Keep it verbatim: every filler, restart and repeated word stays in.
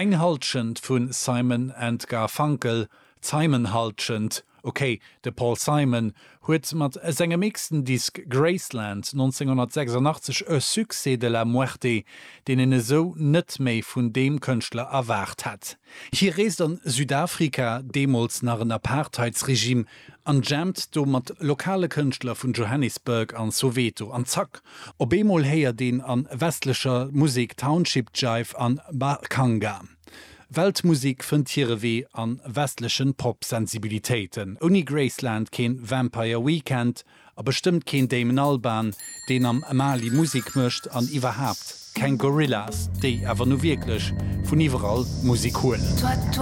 Enghaltschend vun Simon and Garfunkel, Simon Haltschend, okay, de Paul Simon huet mat segem mixten Disk Graceland neunzehnhundertsechsundachtzig e Succès de la Muerte, den enne so net méi vun dem Künstler erwart hat. Hier reest an Südafrika demols nach een Apartheidsregime an jammt do mat lokale Künstler vun Johannesburg an Soweto an Zack, ob emol heier den an westlicher Musik Township Jive an Bakanga. Weltmusik fën Tiere weh an westlichen Pop-Sensibilitäten. Uni Graceland kein Vampire Weekend, aber bestimmt kein Damon Albarn, den am Mali Musik mischt an überhaupt kein Gorillas, die aber nur wirklich von überall Musik holen.